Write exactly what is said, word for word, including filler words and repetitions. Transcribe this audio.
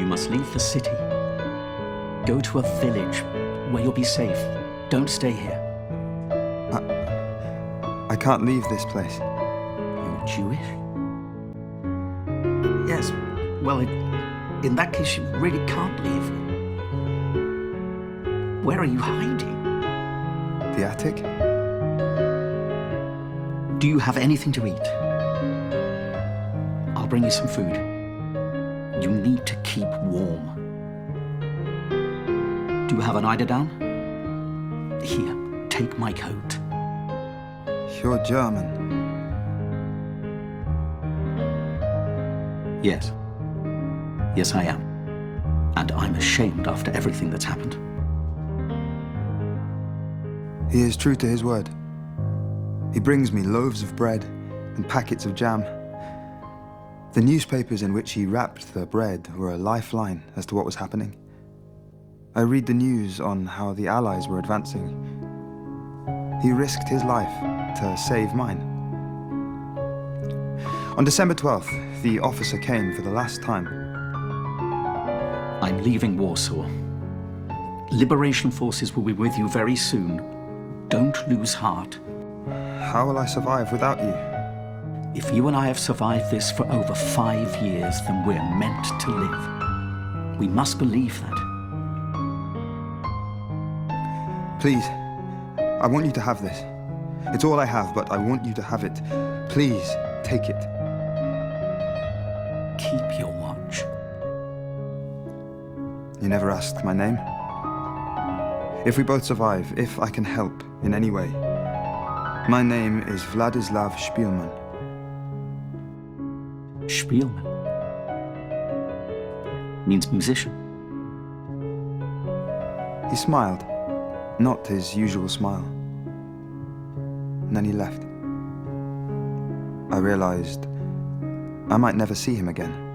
You must leave the city. Go to a village where you'll be safe. Don't stay here. I can't leave this place. You're Jewish? Yes. Well, in, in that case, you really can't leave. Where are you hiding? The attic? Do you have anything to eat? I'll bring you some food. You need to keep warm. Do you have an eiderdown? Here, take my coat. You're German. Yes. Yes, I am. And I'm ashamed after everything that's happened. He is true to his word. He brings me loaves of bread and packets of jam. The newspapers in which he wrapped the bread were a lifeline as to what was happening. I read the news on how the Allies were advancing. He risked his life to save mine. On December twelfth, the officer came for the last time. I'm leaving Warsaw. Liberation forces will be with you very soon. Don't lose heart. How will I survive without you? If you and I have survived this for over five years, then we're meant to live. We must believe that. Please, I want you to have this. It's all I have, but I want you to have it. Please, take it. Keep your watch. You never asked my name. If we both survive, if I can help in any way, my name is Vladislav Spielmann. Spielmann means musician. He smiled, not his usual smile. And then he left. I realized I might never see him again.